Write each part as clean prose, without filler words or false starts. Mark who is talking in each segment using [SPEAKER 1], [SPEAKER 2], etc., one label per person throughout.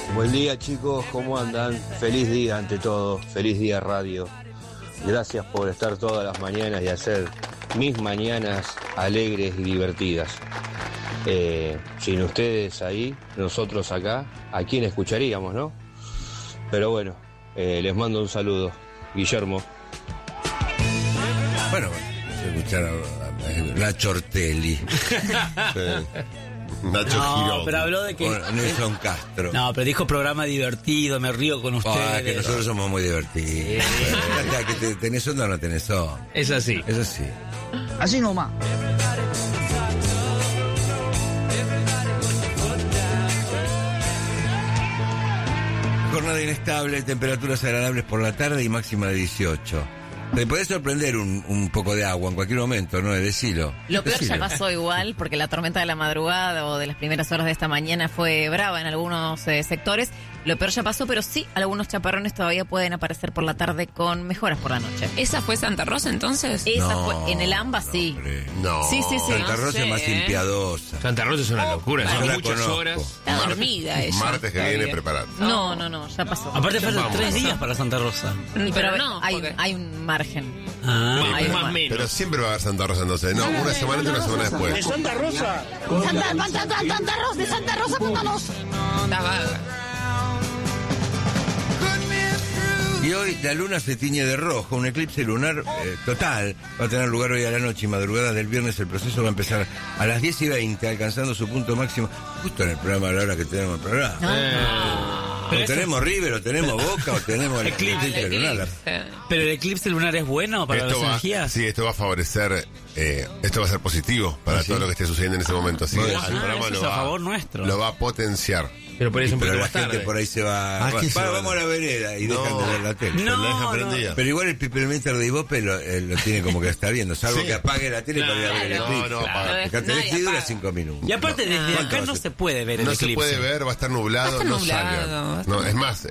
[SPEAKER 1] Buen día, chicos, ¿cómo andan? Feliz día ante todo, feliz día radio. Gracias por estar todas las mañanas y hacer mis mañanas alegres y divertidas. Sin ustedes ahí, nosotros acá, ¿a quién escucharíamos, no? Pero bueno, les mando un saludo. Guillermo.
[SPEAKER 2] Bueno, escuchar a Nacho Ortelli.
[SPEAKER 3] Nacho Girón.
[SPEAKER 4] Pero habló de que...
[SPEAKER 2] Nelson Castro.
[SPEAKER 4] No, pero dijo programa divertido, me río con ustedes.
[SPEAKER 2] Que nosotros somos muy divertidos. Que tenés onda o no tenés onda.
[SPEAKER 5] Es así.
[SPEAKER 2] Es así.
[SPEAKER 6] Así nomás.
[SPEAKER 2] Jornada inestable, temperaturas agradables por la tarde y máxima de 18. Te podés sorprender un poco de agua en cualquier momento, ¿no? Decilo.
[SPEAKER 7] Lo peor
[SPEAKER 2] Decilo.
[SPEAKER 7] ya pasó igual, porque la tormenta de la madrugada o de las primeras horas de esta mañana fue brava en algunos sectores. Lo peor ya pasó, pero sí, algunos chaparrones todavía pueden aparecer por la tarde con mejoras por la noche.
[SPEAKER 8] ¿Esa fue Santa Rosa entonces?
[SPEAKER 7] Esa
[SPEAKER 2] No,
[SPEAKER 7] fue, en el AMBA sí.
[SPEAKER 2] Hombre.
[SPEAKER 3] No.
[SPEAKER 7] Sí.
[SPEAKER 2] Santa Rosa
[SPEAKER 8] sé,
[SPEAKER 2] es más impiadosa.
[SPEAKER 5] Santa Rosa es una locura,
[SPEAKER 2] Yo
[SPEAKER 5] son
[SPEAKER 2] la
[SPEAKER 5] muchas
[SPEAKER 2] conozco.
[SPEAKER 5] horas.
[SPEAKER 8] Está dormida ella.
[SPEAKER 3] Martes que
[SPEAKER 8] Está
[SPEAKER 3] viene
[SPEAKER 8] bien.
[SPEAKER 3] preparado.
[SPEAKER 7] No, ya pasó.
[SPEAKER 4] Aparte faltan
[SPEAKER 5] Vamos.
[SPEAKER 4] 3 días para Santa Rosa.
[SPEAKER 7] Pero
[SPEAKER 8] no,
[SPEAKER 7] hay,
[SPEAKER 8] porque-
[SPEAKER 7] hay un margen.
[SPEAKER 4] Ah,
[SPEAKER 7] Hay
[SPEAKER 5] Más o
[SPEAKER 7] un
[SPEAKER 5] menos.
[SPEAKER 3] Pero siempre va a haber Santa Rosa entonces. No, una semana antes y una semana después.
[SPEAKER 6] Santa Rosa. De Santa Rosa, pónganos.
[SPEAKER 8] Está vaga.
[SPEAKER 2] Y hoy la luna se tiñe de rojo, un eclipse lunar total. Va a tener lugar hoy a la noche y madrugada del viernes. El proceso va a empezar a las 10:20, alcanzando su punto máximo justo en el programa a la hora que tenemos el programa. O tenemos River, o tenemos Boca, o tenemos el eclipse lunar.
[SPEAKER 4] pero el eclipse lunar es bueno para las energías.
[SPEAKER 3] Sí, esto va a favorecer, esto va a ser positivo para todo lo que esté sucediendo en ese momento. Así que el programa
[SPEAKER 4] eso es a favor nuestro.
[SPEAKER 3] lo va a potenciar.
[SPEAKER 5] Pero por eso un
[SPEAKER 2] Pero
[SPEAKER 5] poquito
[SPEAKER 2] la
[SPEAKER 5] más tarde.
[SPEAKER 2] gente por ahí se va.
[SPEAKER 3] ¿A qué se van?
[SPEAKER 2] Vamos a la vereda y
[SPEAKER 3] No.
[SPEAKER 2] dejan de ver la tele.
[SPEAKER 4] No,
[SPEAKER 3] Lo deja
[SPEAKER 4] no.
[SPEAKER 3] prendida.
[SPEAKER 2] Pero igual el Pipermeter de Ibope lo tiene como que está viendo, salvo
[SPEAKER 3] Sí.
[SPEAKER 2] que apague la tele para ir a ver el eclipse.
[SPEAKER 3] No, apaga.
[SPEAKER 2] Porque el
[SPEAKER 8] Nadie
[SPEAKER 2] eclipse dura
[SPEAKER 8] apaga.
[SPEAKER 2] 5 minutos.
[SPEAKER 4] Y aparte, desde
[SPEAKER 2] ¿Cuánto
[SPEAKER 4] acá
[SPEAKER 2] va a
[SPEAKER 4] no
[SPEAKER 2] ser?
[SPEAKER 4] se puede ver el
[SPEAKER 3] No
[SPEAKER 4] eclipse.
[SPEAKER 3] se puede ver, va a estar nublado,
[SPEAKER 8] Va a estar
[SPEAKER 3] no
[SPEAKER 8] nublado, va a
[SPEAKER 3] salgan.
[SPEAKER 8] estar
[SPEAKER 3] No, es más,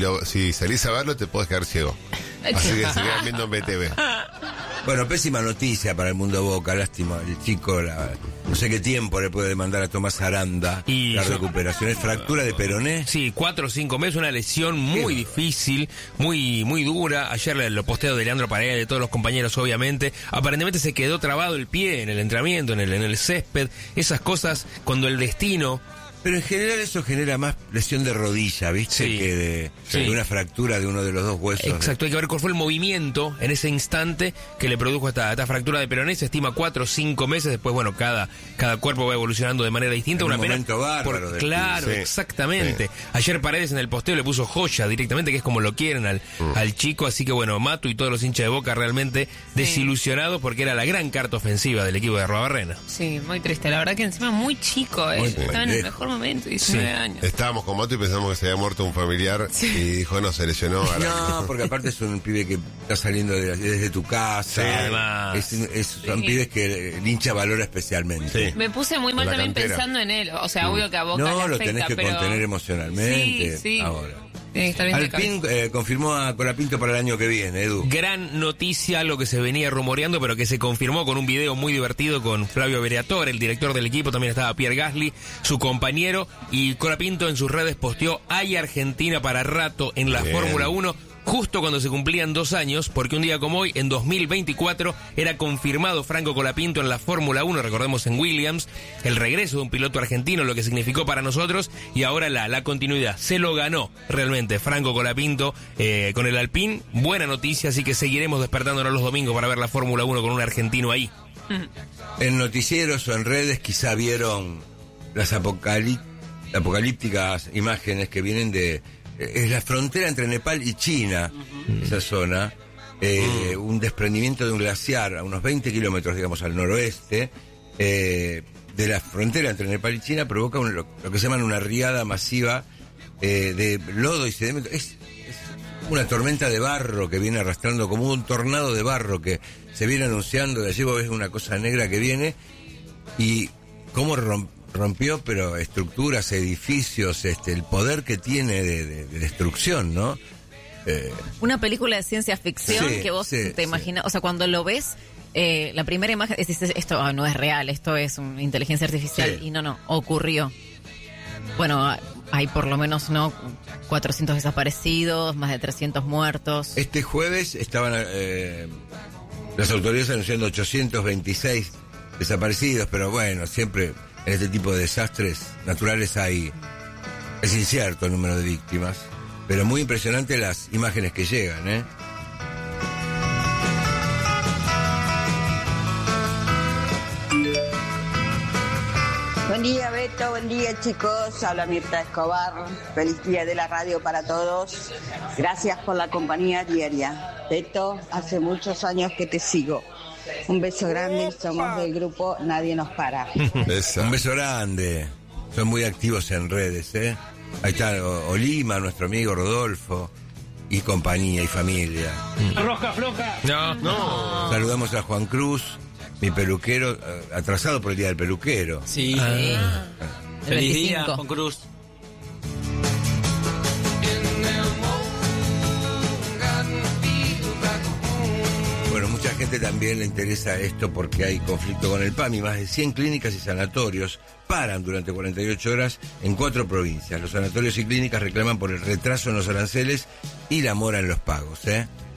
[SPEAKER 3] si salís a verlo te podés quedar ciego. Así que se quedan viendo en BTV.
[SPEAKER 2] Bueno, pésima noticia para el mundo Boca, lástima. El chico, no sé qué tiempo le puede demandar a Tomás Aranda
[SPEAKER 5] Y
[SPEAKER 2] la
[SPEAKER 5] yo-
[SPEAKER 2] recuperación. ¿Es fractura de peroné?
[SPEAKER 5] Sí, 4 o 5 meses, una lesión muy difícil, muy dura. Ayer lo posteo de Leandro Paredes, de todos los compañeros, obviamente. Aparentemente se quedó trabado el pie en el entrenamiento, en el césped. Esas cosas, cuando el destino...
[SPEAKER 2] Pero en general eso genera más lesión de rodilla, ¿viste?
[SPEAKER 5] Sí.
[SPEAKER 2] Que de
[SPEAKER 5] Sí.
[SPEAKER 2] una fractura de uno de los dos huesos.
[SPEAKER 5] Exacto, hay que ver cuál fue el movimiento en ese instante que le produjo esta fractura de peroné. Se estima 4 o 5 meses. Después, bueno, cada cuerpo va evolucionando de manera distinta.
[SPEAKER 2] En
[SPEAKER 5] Una
[SPEAKER 2] un
[SPEAKER 5] pena.
[SPEAKER 2] momento bárbaro del
[SPEAKER 5] Claro,
[SPEAKER 3] pibe. Sí.
[SPEAKER 5] exactamente. Ayer Paredes en el posteo le puso joya directamente, que es como lo quieren al chico. Así que, bueno, Matu y todos los hinchas de Boca realmente desilusionados porque era la gran carta ofensiva del equipo de Arruabarrena.
[SPEAKER 8] Sí, muy triste. La verdad que encima muy chico,
[SPEAKER 2] Muy
[SPEAKER 8] estaba en el
[SPEAKER 2] pendejo.
[SPEAKER 8] mejor momento, 19 años.
[SPEAKER 3] Estábamos con Mato y pensamos que se había muerto un familiar y dijo, no, se lesionó.
[SPEAKER 2] No, porque aparte es un pibe que está saliendo desde tu casa.
[SPEAKER 5] Sí, además.
[SPEAKER 2] Son pibes que el hincha valora especialmente.
[SPEAKER 3] Sí.
[SPEAKER 8] Me puse muy mal
[SPEAKER 3] La
[SPEAKER 8] también
[SPEAKER 3] cantera.
[SPEAKER 8] pensando en él. O sea, obvio que a Boca le
[SPEAKER 2] No, lo
[SPEAKER 8] afecta,
[SPEAKER 2] tenés que
[SPEAKER 8] pero...
[SPEAKER 2] contener emocionalmente.
[SPEAKER 8] Sí, sí.
[SPEAKER 2] Ahora.
[SPEAKER 8] Tiene que estar bien de
[SPEAKER 2] Alpín
[SPEAKER 8] cabeza.
[SPEAKER 2] confirmó a Colapinto para el año que viene, Edu.
[SPEAKER 5] Gran noticia, algo que se venía rumoreando, pero que se confirmó con un video muy divertido con Flavio Bereator, el director del equipo. También estaba Pierre Gasly, su compañero. Y Colapinto en sus redes posteó: hay Argentina para rato en la
[SPEAKER 3] Bien.
[SPEAKER 5] Fórmula 1. Justo cuando se cumplían 2 años, porque un día como hoy, en 2024, era confirmado Franco Colapinto en la Fórmula 1, recordemos en Williams, el regreso de un piloto argentino, lo que significó para nosotros, y ahora la continuidad. Se lo ganó realmente Franco Colapinto con el Alpine. Buena noticia, así que seguiremos despertándonos los domingos para ver la Fórmula 1 con un argentino ahí.
[SPEAKER 2] En noticieros o en redes quizá vieron las apocalípticas imágenes que vienen de... Es la frontera entre Nepal y China, esa zona. Un desprendimiento de un glaciar a unos 20 kilómetros, digamos, al noroeste, de la frontera entre Nepal y China, provoca lo que se llama una riada masiva de lodo y sedimento. Es una tormenta de barro que viene arrastrando, como un tornado de barro que se viene anunciando. De allí vos ves una cosa negra que viene y cómo rompió, pero estructuras, edificios, el poder que tiene de destrucción, ¿no?
[SPEAKER 7] Una película de ciencia ficción
[SPEAKER 2] Sí,
[SPEAKER 7] que vos
[SPEAKER 2] sí,
[SPEAKER 7] te imaginas, o sea, cuando lo ves, la primera imagen, dices, esto no es real, esto es una inteligencia artificial,
[SPEAKER 2] Sí.
[SPEAKER 7] y no, ocurrió. Bueno, hay por lo menos 400 desaparecidos, más de 300 muertos.
[SPEAKER 2] Este jueves estaban las autoridades anunciando 826 desaparecidos, pero bueno, siempre en este tipo de desastres naturales es incierto el número de víctimas, pero muy impresionante las imágenes que llegan, ¿eh?
[SPEAKER 9] Buen día, Beto, buen día, chicos. Habla Mirta Escobar. Feliz día de la radio para todos. Gracias por la compañía diaria. Beto, hace muchos años que te sigo. Un beso grande, somos del grupo Nadie Nos Para.
[SPEAKER 2] Un beso grande. Son muy activos en redes, ¿eh? Ahí está Olima, nuestro amigo Rodolfo, y compañía y familia.
[SPEAKER 5] Rosca floja. No.
[SPEAKER 2] Saludamos a Juan Cruz, mi peluquero, atrasado por el día del peluquero.
[SPEAKER 4] Sí.
[SPEAKER 7] Feliz
[SPEAKER 4] día, Juan Cruz.
[SPEAKER 2] Bueno, mucha gente también le interesa esto porque hay conflicto con el PAMI. Más de 100 clínicas y sanatorios paran durante 48 horas en 4 provincias. Los sanatorios y clínicas reclaman por el retraso en los aranceles y la mora en los pagos, ¿eh?